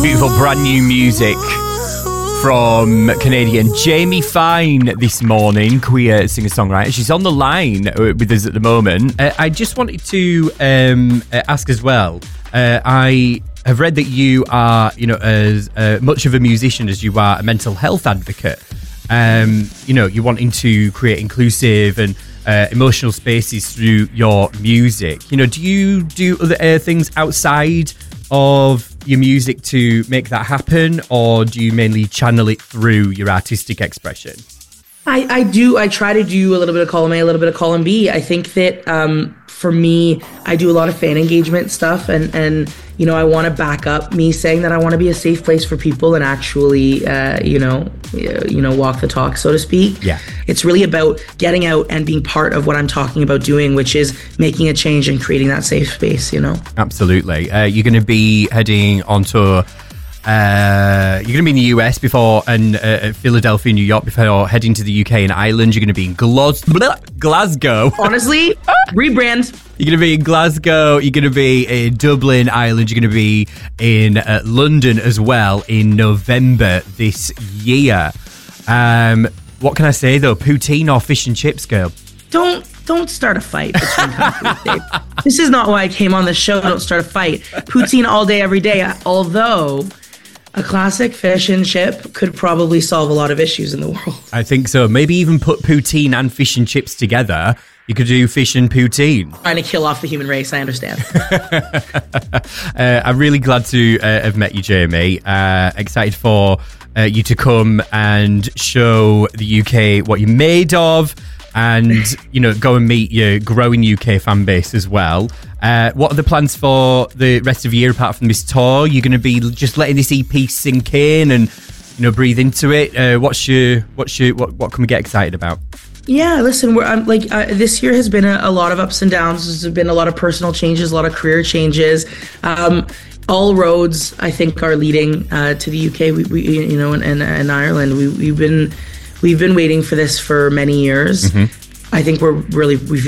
Beautiful brand new music from Canadian Jamie Fine this morning, queer singer-songwriter. She's on the line with us at the moment. I just wanted to ask as well, I have read that you are, as much of a musician as you are a mental health advocate. You're wanting to create inclusive and emotional spaces through your music. Do you do other things outside of your music to make that happen, or do you mainly channel it through your artistic expression? I do. I try to do a little bit of column A, a little bit of column B. I think that for me, I do a lot of fan engagement stuff, and I want to back up me saying that I want to be a safe place for people and actually, walk the talk, so to speak. Yeah. It's really about getting out and being part of what I'm talking about doing, which is making a change and creating that safe space, Absolutely. You're going to be heading on tour. You're going to be in the US before, and Philadelphia, New York before heading to the UK and Ireland. You're going to be in Glasgow. Honestly, rebrand. You're going to be in Glasgow. You're going to be in Dublin, Ireland. You're going to be in London as well in November this year. What can I say though? Poutine or fish and chips, girl? Don't start a fight between countries, Dave. This is not why I came on the show. Don't start a fight. Poutine all day, every day. Although a classic fish and chip could probably solve a lot of issues in the world. I think so. Maybe even put poutine and fish and chips together. You could do fish and poutine. Trying to kill off the human race, I understand. I'm really glad to have met you, Jamie. Excited for you to come and show the UK what you're made of, and go and meet your growing UK fan base as well. What are the plans for the rest of the year apart from this tour? You're going to be just letting this EP sink in and breathe into it. What can we get excited about? Yeah, listen, this year has been a lot of ups and downs. There's been a lot of personal changes, a lot of career changes. All roads, I think, are leading to the UK. We and Ireland. We've been waiting for this for many years. Mm-hmm. I think we've